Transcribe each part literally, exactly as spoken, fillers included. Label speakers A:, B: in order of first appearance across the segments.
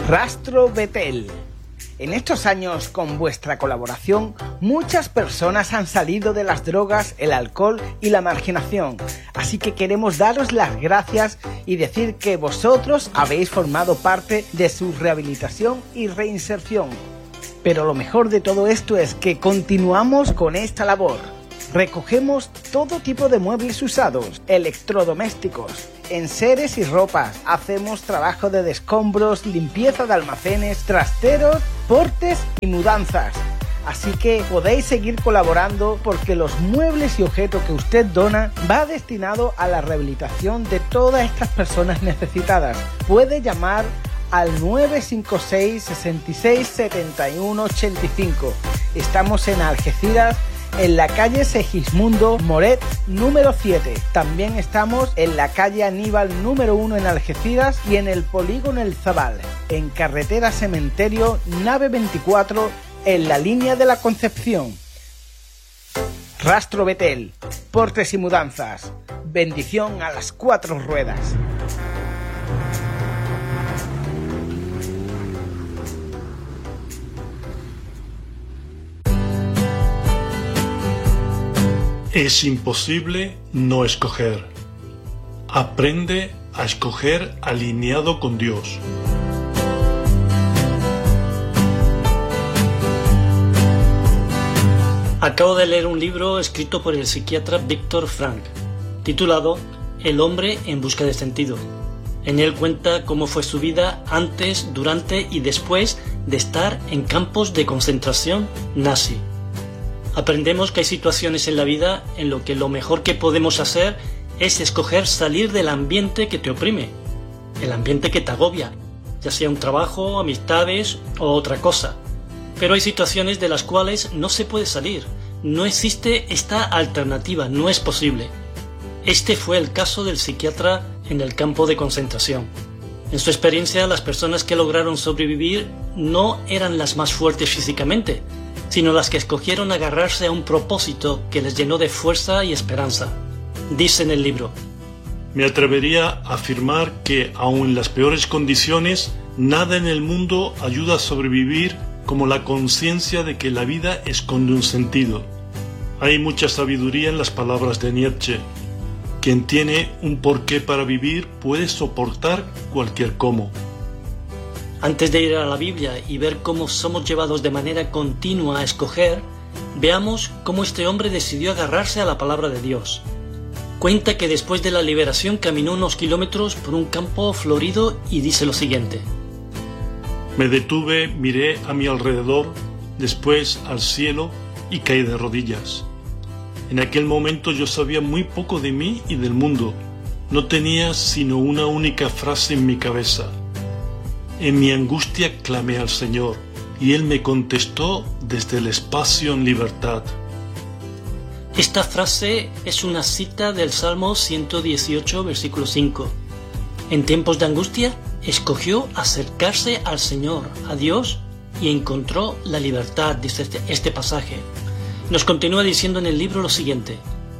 A: Rastro Betel. En estos años, con vuestra colaboración, muchas personas han salido de las drogas, el alcohol y la marginación. Así que queremos daros las gracias y decir que vosotros habéis formado parte de su rehabilitación y reinserción. Pero lo mejor de todo esto es que continuamos con esta labor. Recogemos todo tipo de muebles usados, electrodomésticos, enseres y ropas. Hacemos trabajo de descombros, limpieza de almacenes, trasteros, portes y mudanzas. Así que podéis seguir colaborando porque los muebles y objetos que usted dona va destinado a la rehabilitación de todas estas personas necesitadas. Puede llamar al nueve cinco seis, seis seis, siete uno ocho cinco. Estamos en Algeciras, en la calle Segismundo Moret número siete. También estamos en la calle Aníbal número uno en Algeciras y en el polígono El Zabal, en carretera Cementerio nave veinticuatro, en la línea de la Concepción. Rastro Betel, portes y mudanzas. Bendición a las cuatro ruedas.
B: Es imposible no escoger. Aprende a escoger alineado con Dios.
C: Acabo de leer un libro escrito por el psiquiatra Viktor Frankl, titulado El hombre en busca de sentido. En él cuenta cómo fue su vida antes, durante y después de estar en campos de concentración nazi. Aprendemos que hay situaciones en la vida en lo que lo mejor que podemos hacer es escoger salir del ambiente que te oprime, el ambiente que te agobia, ya sea un trabajo, amistades o otra cosa. Pero hay situaciones de las cuales no se puede salir, no existe esta alternativa, no es posible. Este fue el caso del psiquiatra en el campo de concentración. En su experiencia, las personas que lograron sobrevivir no eran las más fuertes físicamente, sino las que escogieron agarrarse a un propósito que les llenó de fuerza y esperanza. Dice en el libro:
B: Me atrevería a afirmar que, aun en las peores condiciones, nada en el mundo ayuda a sobrevivir como la conciencia de que la vida esconde un sentido. Hay mucha sabiduría en las palabras de Nietzsche. Quien tiene un porqué para vivir puede soportar cualquier cómo.
C: Antes de ir a la Biblia y ver cómo somos llevados de manera continua a escoger, veamos cómo este hombre decidió agarrarse a la palabra de Dios. Cuenta que después de la liberación caminó unos kilómetros por un campo florido y dice lo siguiente:
B: Me detuve, miré a mi alrededor, después al cielo y caí de rodillas. En aquel momento yo sabía muy poco de mí y del mundo. No tenía sino una única frase en mi cabeza. En mi angustia clamé al Señor, y Él me contestó desde el espacio en libertad.
C: Esta frase es una cita del Salmo ciento dieciocho, versículo cinco. En tiempos de angustia, escogió acercarse al Señor, a Dios, y encontró la libertad, dice este, este pasaje. Nos continúa diciendo en el libro lo siguiente: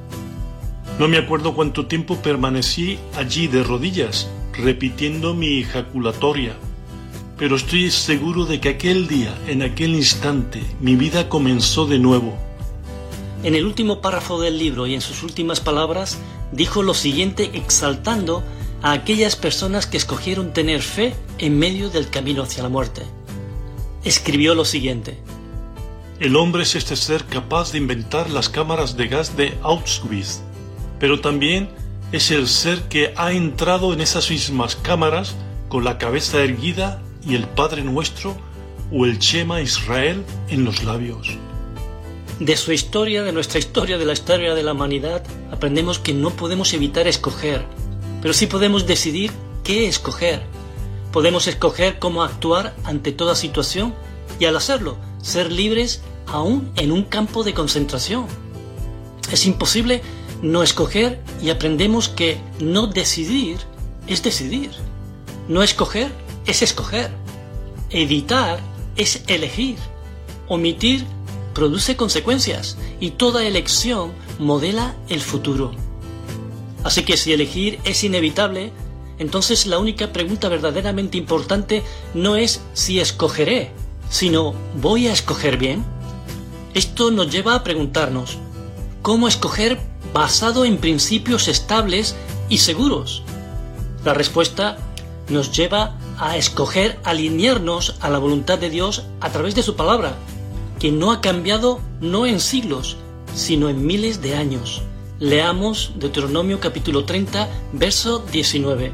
B: No me acuerdo cuánto tiempo permanecí allí de rodillas, repitiendo mi ejaculatoria. Pero estoy seguro de que aquel día, en aquel instante, mi vida comenzó de nuevo.
C: En el último párrafo del libro y en sus últimas palabras, dijo lo siguiente exaltando a aquellas personas que escogieron tener fe en medio del camino hacia la muerte. Escribió lo siguiente:
B: El hombre es este ser capaz de inventar las cámaras de gas de Auschwitz, pero también es el ser que ha entrado en esas mismas cámaras con la cabeza erguida y el Padre Nuestro o el Shema Israel en los labios.
C: De su historia, de nuestra historia, de la historia de la humanidad, aprendemos que no podemos evitar escoger, pero sí podemos decidir qué escoger. Podemos escoger cómo actuar ante toda situación y, al hacerlo, ser libres aún en un campo de concentración. Es imposible no escoger y aprendemos que no decidir es decidir. No escoger es escoger. Editar es elegir. Omitir produce consecuencias y toda elección modela el futuro. Así que si elegir es inevitable, entonces la única pregunta verdaderamente importante no es si escogeré, sino ¿voy a escoger bien? Esto nos lleva a preguntarnos, ¿cómo escoger basado en principios estables y seguros? La respuesta nos lleva a escoger alinearnos a la voluntad de Dios a través de su palabra, que no ha cambiado no en siglos, sino en miles de años. Leamos Deuteronomio capítulo treinta, verso diecinueve.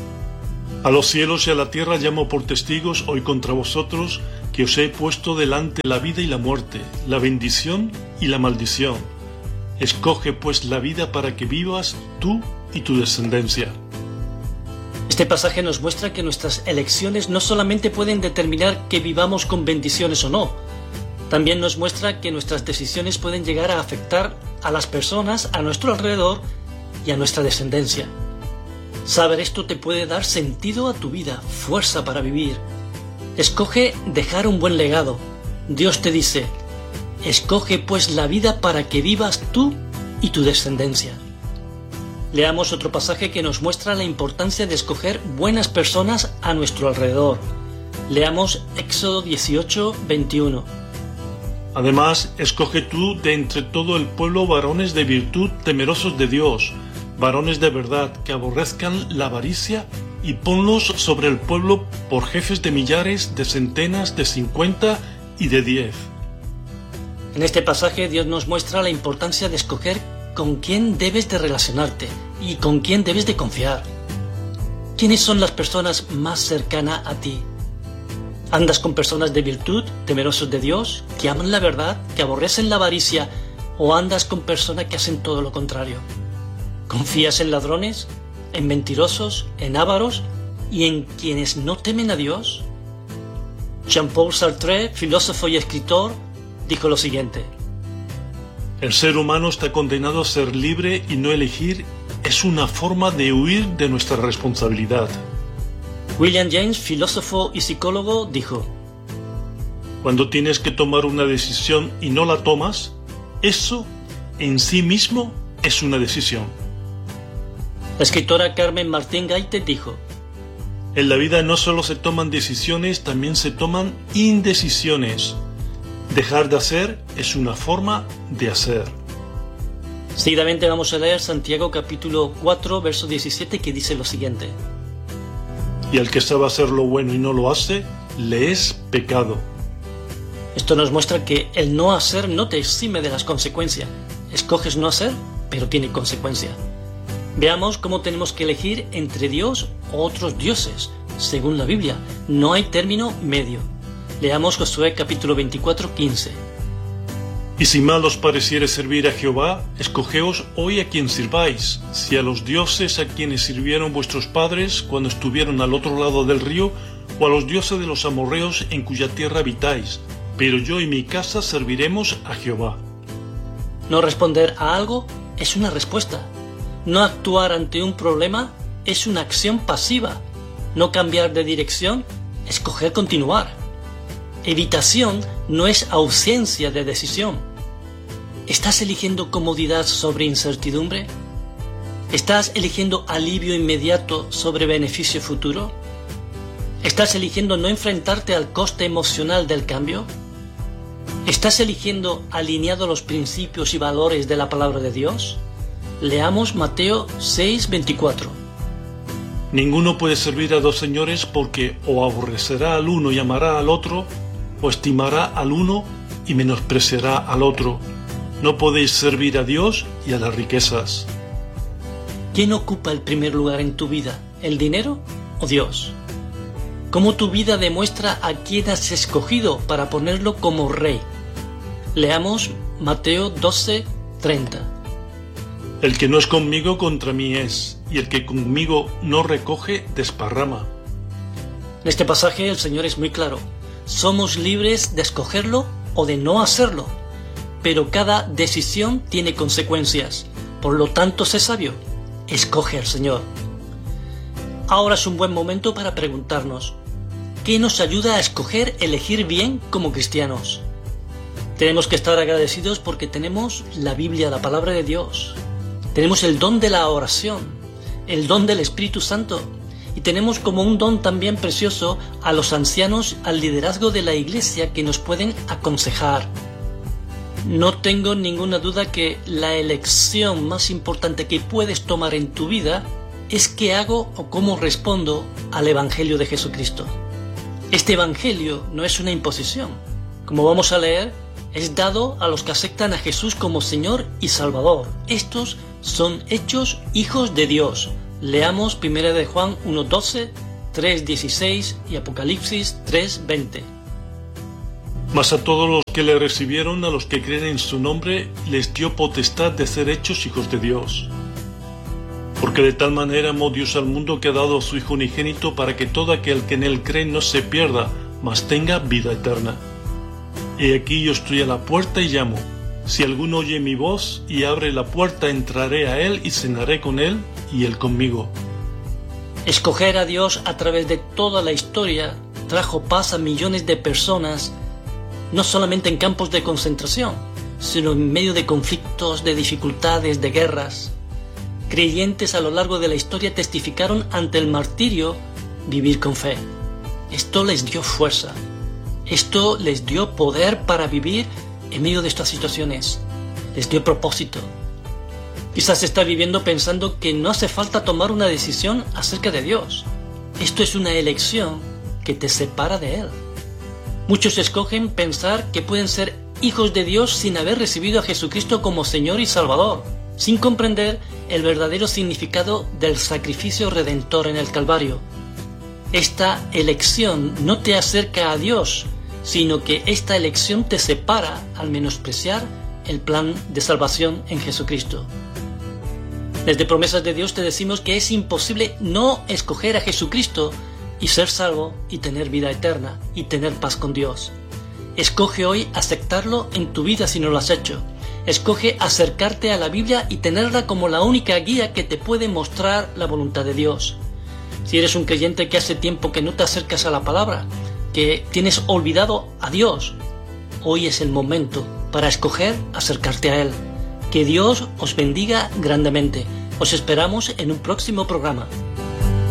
B: A los cielos y a la tierra llamo por testigos hoy contra vosotros, que os he puesto delante la vida y la muerte, la bendición y la maldición. Escoge pues la vida para que vivas tú y tu descendencia.
C: Este pasaje nos muestra que nuestras elecciones no solamente pueden determinar que vivamos con bendiciones o no, también nos muestra que nuestras decisiones pueden llegar a afectar a las personas a nuestro alrededor y a nuestra descendencia. Saber esto te puede dar sentido a tu vida, fuerza para vivir. Escoge dejar un buen legado. Dios te dice, escoge pues la vida para que vivas tú y tu descendencia. Leamos otro pasaje que nos muestra la importancia de escoger buenas personas a nuestro alrededor. Leamos Éxodo dieciocho, veintiuno.
B: Además, escoge tú de entre todo el pueblo varones de virtud temerosos de Dios, varones de verdad que aborrezcan la avaricia, y ponlos sobre el pueblo por jefes de millares, de centenas, de cincuenta y de diez.
C: En este pasaje Dios nos muestra la importancia de escoger con quién debes de relacionarte y con quién debes de confiar. ¿Quiénes son las personas más cercanas a ti? ¿Andas con personas de virtud, temerosos de Dios, que aman la verdad, que aborrecen la avaricia, o andas con personas que hacen todo lo contrario? ¿Confías en ladrones, en mentirosos, en ávaros y en quienes no temen a Dios? Jean-Paul Sartre, filósofo y escritor, dijo lo siguiente:
B: el ser humano está condenado a ser libre y no elegir es una forma de huir de nuestra responsabilidad.
C: William James, filósofo y psicólogo, dijo:
B: cuando tienes que tomar una decisión y no la tomas, eso en sí mismo es una decisión.
C: La escritora Carmen Martín Gaite dijo:
B: en la vida no solo se toman decisiones, también se toman indecisiones. Dejar de hacer es una forma de hacer.
C: Seguidamente vamos a leer Santiago capítulo cuatro, verso diecisiete, que dice lo siguiente:
B: y al que sabe hacer lo bueno y no lo hace, le es pecado.
C: Esto nos muestra que el no hacer no te exime de las consecuencias. Escoges no hacer, pero tiene consecuencia. Veamos cómo tenemos que elegir entre Dios o otros dioses. Según la Biblia, no hay término medio. Leamos Josué capítulo veinticuatro, quince.
B: Y si mal os pareciere servir a Jehová, escogeos hoy a quien sirváis, si a los dioses a quienes sirvieron vuestros padres cuando estuvieron al otro lado del río, o a los dioses de los amorreos en cuya tierra habitáis, pero yo y mi casa serviremos a Jehová.
C: No responder a algo es una respuesta. No actuar ante un problema es una acción pasiva. No cambiar de dirección es escoger continuar. Evitación no es ausencia de decisión. ¿Estás eligiendo comodidad sobre incertidumbre? ¿Estás eligiendo alivio inmediato sobre beneficio futuro? ¿Estás eligiendo no enfrentarte al coste emocional del cambio? ¿Estás eligiendo alineado a los principios y valores de la palabra de Dios? Leamos Mateo seis, veinticuatro.
B: Ninguno puede servir a dos señores, porque o aborrecerá al uno y amará al otro, o estimará al uno y menospreciará al otro. No podéis servir a Dios y a las riquezas.
C: ¿Quién ocupa el primer lugar en tu vida? ¿El dinero o Dios? ¿Cómo tu vida demuestra a quién has escogido para ponerlo como rey? Leamos Mateo doce, treinta.
B: El que no es conmigo contra mí es, y el que conmigo no recoge desparrama.
C: En este pasaje el Señor es muy claro. Somos libres de escogerlo o de no hacerlo, pero cada decisión tiene consecuencias. Por lo tanto, sé sabio, escoge al Señor. Ahora es un buen momento para preguntarnos, ¿qué nos ayuda a escoger elegir bien como cristianos? Tenemos que estar agradecidos porque tenemos la Biblia, la palabra de Dios. Tenemos el don de la oración, el don del Espíritu Santo, tenemos como un don también precioso a los ancianos, al liderazgo de la Iglesia, que nos pueden aconsejar. No tengo ninguna duda que la elección más importante que puedes tomar en tu vida es qué hago o cómo respondo al Evangelio de Jesucristo. Este Evangelio no es una imposición. Como vamos a leer, es dado a los que aceptan a Jesús como Señor y Salvador. Estos son hechos hijos de Dios. Leamos primera de Juan uno doce, tres dieciséis y Apocalipsis tres veinte.
B: Mas a todos los que le recibieron, a los que creen en su nombre, les dio potestad de ser hechos hijos de Dios. Porque de tal manera amó Dios al mundo que ha dado a su Hijo unigénito, para que todo aquel que en él cree no se pierda, mas tenga vida eterna. He aquí yo estoy a la puerta y llamo. Si alguno oye mi voz y abre la puerta, entraré a él y cenaré con él y él conmigo.
C: Escoger a Dios a través de toda la historia trajo paz a millones de personas, no solamente en campos de concentración, sino en medio de conflictos, de dificultades, de guerras. Creyentes a lo largo de la historia testificaron ante el martirio vivir con fe. Esto les dio fuerza. Esto les dio poder para vivir en medio de estas situaciones. Les dio propósito. Quizás está viviendo pensando que no hace falta tomar una decisión acerca de Dios. Esto es una elección que te separa de Él. Muchos escogen pensar que pueden ser hijos de Dios sin haber recibido a Jesucristo como Señor y Salvador, sin comprender el verdadero significado del sacrificio redentor en el Calvario. Esta elección no te acerca a Dios, sino que esta elección te separa al menospreciar el plan de salvación en Jesucristo. Desde Promesas de Dios te decimos que es imposible no escoger a Jesucristo y ser salvo y tener vida eterna y tener paz con Dios. Escoge hoy aceptarlo en tu vida si no lo has hecho. Escoge acercarte a la Biblia y tenerla como la única guía que te puede mostrar la voluntad de Dios. Si eres un creyente que hace tiempo que no te acercas a la palabra, que tienes olvidado a Dios, hoy es el momento para escoger acercarte a Él. Que Dios os bendiga grandemente. Os esperamos en un próximo programa.